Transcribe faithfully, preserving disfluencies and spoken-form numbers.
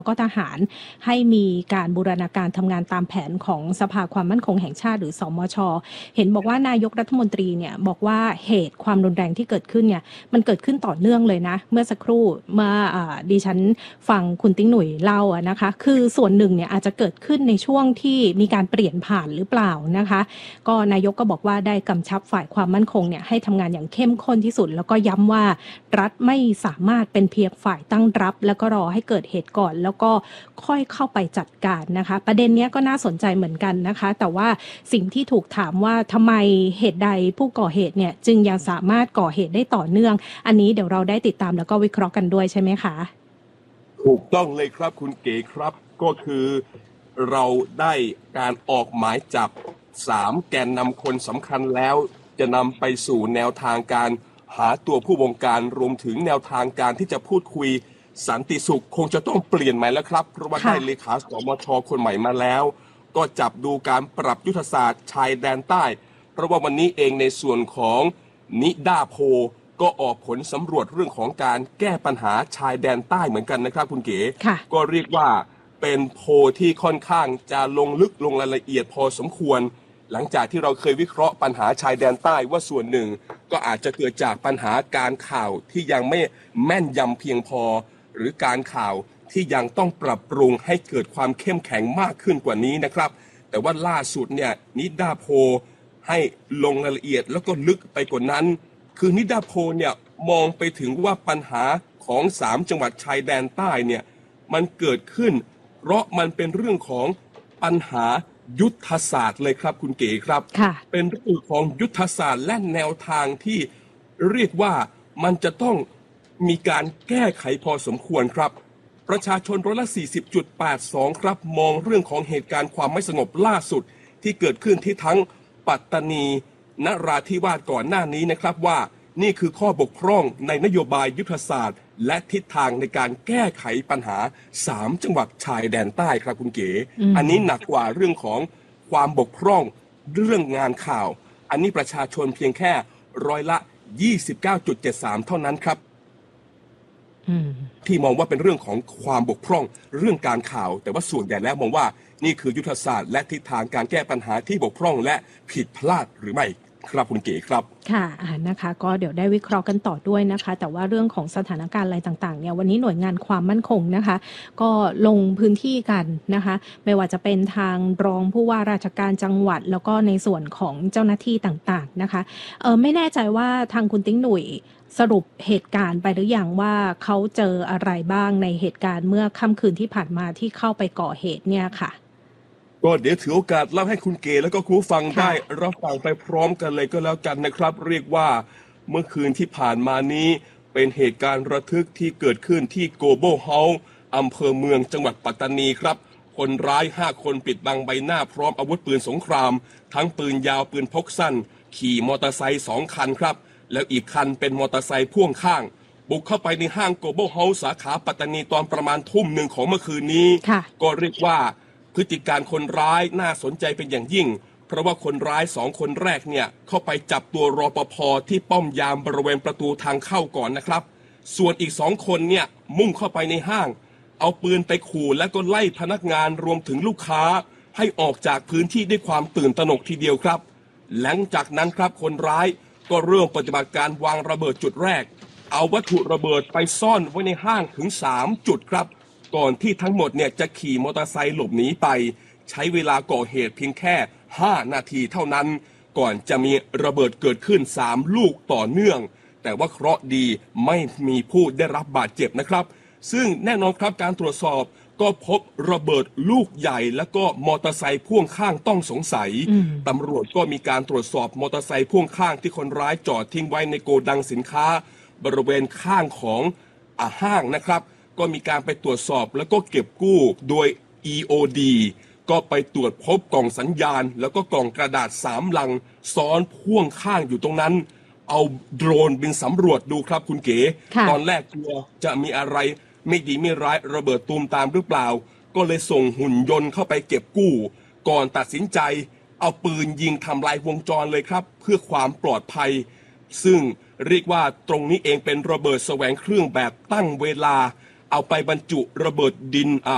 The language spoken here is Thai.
ก็ทหารให้มีการบูรณาการทำงานตามแผนของสภาความมั่นคงแห่งชาติหรือสมช.เห็นบอกว่านายกรัฐมนตรีเนี่ยบอกว่าเหตุความรุนแรงที่เกิดขึ้นเนี่ยมันเกิดขึ้นต่อเนื่องเลยนะเมื่อสักครู่เมื่อดิฉันฟังคุณติ๊งหนุ่ยเล่าอะนะคะคือส่วนหนึ่งเนี่ยอาจจะเกิดขึ้นในช่วงที่มีการเปลี่ยนผ่านหรือเปล่านะคะก็นายกก็บอกว่าได้กำชับฝ่ายความมั่นคงเนี่ยให้ทำงานอย่างเข้มข้นที่สุดแล้วก็ย้ำว่ารัฐไม่สามารถเป็นเพียงฝ่ายตั้งรับแล้วก็รอให้เกิดเหตุก่อนแล้วก็ค่อยเข้าไปจัดการนะคะประเด็นนี้ก็น่าสนใจเหมือนกันนะคะแต่ว่าสิ่งที่ถูกถามว่าทำไมเหตุใดผู้ก่อเหตุเนี่ยจึงยังสามารถก่อเหตุได้ต่อเนื่องอันนี้เดี๋ยวเราได้ติดตามแล้วก็วิเคราะห์กันด้วยใช่ไหมคะถูกต้องเลยครับคุณเก๋ครับก็คือเราได้การออกหมายจับสามแกนนำคนสำคัญแล้วจะนำไปสู่แนวทางการหาตัวผู้บงการรวมถึงแนวทางการที่จะพูดคุยสันติสุขคงจะต้องเปลี่ยนใหม่แล้วครับเพราะว่าได้เลขาสมชคนใหม่มาแล้วก็จับดูการปรับยุทธศาสตร์ชายแดนใต้เพราะว่าวันนี้เองในส่วนของนิดาโพก็ออกผลสำรวจเรื่องของการแก้ปัญหาชายแดนใต้เหมือนกันนะครับคุณเก๋ก็เรียกว่าเป็นโพที่ค่อนข้างจะลงลึกลงรายละเอียดพอสมควรหลังจากที่เราเคยวิเคราะห์ปัญหาชายแดนใต้ว่าส่วนหนึ่งก็อาจจะเกิดจากปัญหาการข่าวที่ยังไม่แม่นยำเพียงพอหรือการข่าวที่ยังต้องปรับปรุงให้เกิดความเข้มแข็งมากขึ้นกว่านี้นะครับแต่ว่าล่าสุดเนี่ยนิดาโพให้ลงรายละเอียดแล้วก็ลึกไปกว่านั้นคือนิดาโพเนี่ยมองไปถึงว่าปัญหาของสามจังหวัดชายแดนใต้เนี่ยมันเกิดขึ้นเพราะมันเป็นเรื่องของปัญหายุทธศาสตร์เลยครับคุณเก๋ครับเป็นเรื่องของยุทธศาสตร์และแนวทางที่เรียกว่ามันจะต้องมีการแก้ไขพอสมควรครับประชาชนร้อยละ สี่สิบจุดแปดสอง ครับมองเรื่องของเหตุการณ์ความไม่สงบล่าสุดที่เกิดขึ้นที่ทั้งปัตตานีนราธิวาสก่อนหน้านี้นะครับว่านี่คือข้อบกพร่องในนโยบายยุทธศาสตร์และทิศทางในการแก้ไขปัญหาสามจังหวัดชายแดนใต้ครับคุณเก๋ อ, อันนี้หนักกว่าเรื่องของความบกพร่องเรื่องงานข่าวอันนี้ประชาชนเพียงแค่ร้อยละ ยี่สิบเก้าจุดเจ็ดสาม เท่านั้นครับที่มองว่าเป็นเรื่องของความบกพร่องเรื่องการข่าวแต่ว่าส่วนใหญ่แล้วมองว่านี่คือยุทธศาสตร์และทิศทางการแก้ปัญหาที่บกพร่องและผิดพลาดหรือไม่ครับคุณเก๋ครับค่ะอ่านะคะก็เดี๋ยวได้วิเคราะห์กันต่อด้วยนะคะแต่ว่าเรื่องของสถานการณ์อะไรต่างๆเนี่ยวันนี้หน่วยงานความมั่นคงนะคะก็ลงพื้นที่กันนะคะไม่ว่าจะเป็นทางรองผู้ว่าราชการจังหวัดแล้วก็ในส่วนของเจ้าหน้าที่ต่างๆนะคะเออไม่แน่ใจว่าทางคุณติ๊งหนุ่ยสรุปเหตุการณ์ไปหรือยังว่าเขาเจออะไรบ้างในเหตุการณ์เมื่อค่ำคืนที่ผ่านมาที่เข้าไปก่อเหตุเนี่ยค่ะก็เดี๋ยวถือโอกาสเล่าให้คุณเก๋แล้วก็ครูฟังได้รับฟังไปพร้อมกันเลยก็แล้วกันนะครับเรียกว่าเมื่อคืนที่ผ่านมานี้เป็นเหตุการณ์ระทึกที่เกิดขึ้นที่โกโบเฮาส์อำเภอเมืองจังหวัดปัตตานีครับคนร้ายห้าคนปิดบังใบหน้าพร้อมอาวุธปืนสงครามทั้งปืนยาวปืนพกสั้นขี่มอเตอร์ไซค์สองคันครับแล้วอีกคันเป็นมอเตอร์ไซค์พ่วงข้างบุกเข้าไปในห้างโกโบเฮาส์สาขาปัตตานีตอนประมาณทุ่มหนึ่งของเมื่อคืนนี้ก็เรียกว่าพฤติการคนร้ายน่าสนใจเป็นอย่างยิ่งเพราะว่าคนร้ายสองคนแรกเนี่ยเข้าไปจับตัวรปภ.ที่ป้อมยามบริเวณประตูทางเข้าก่อนนะครับส่วนอีกสองคนเนี่ยมุ่งเข้าไปในห้างเอาปืนไปขู่และก็ไล่พนักงานรวมถึงลูกค้าให้ออกจากพื้นที่ด้วยความตื่นตระหนกทีเดียวครับหลังจากนั้นครับคนร้ายก็เริ่มปฏิบัติการวางระเบิดจุดแรกเอาวัตถุระเบิดไปซ่อนไว้ในห้างถึงสามจุดครับก่อนที่ทั้งหมดเนี่ยจะขี่มอเตอร์ไซค์หลบหนีไปใช้เวลาก่อเหตุเพียงแค่ห้านาทีเท่านั้นก่อนจะมีระเบิดเกิดขึ้นสามลูกต่อเนื่องแต่ว่าเคราะห์ดีไม่มีผู้ได้รับบาดเจ็บนะครับซึ่งแน่นอนครับการตรวจสอบก็พบระเบิดลูกใหญ่และก็มอเตอร์ไซค์พ่วงข้างต้องสงสัยตำรวจก็มีการตรวจสอบมอเตอร์ไซค์พ่วงข้างที่คนร้ายจอดทิ้งไว้ในโกดังสินค้าบริเวณข้างของอ่าห้างนะครับก็มีการไปตรวจสอบแล้วก็เก็บกู้โดย อี โอ ดี ก็ไปตรวจพบกล่องสัญญาณแล้วก็กล่องกระดาษสามลังซ้อนพ่วงข้างอยู่ตรงนั้นเอาโดรนบินสำรวจดูครับคุณเก๋ตอนแรกกลัวจะมีอะไรไม่ดีไม่ร้ายระเบิดตูมตามหรือเปล่าก็เลยส่งหุ่นยนต์เข้าไปเก็บกู้ก่อนตัดสินใจเอาปืนยิงทำลายวงจรเลยครับเพื่อความปลอดภัยซึ่งเรียกว่าตรงนี้เองเป็นระเบิดแสวงเครื่องแบบตั้งเวลาเอาไปบรรจุระเบิดดินอ่า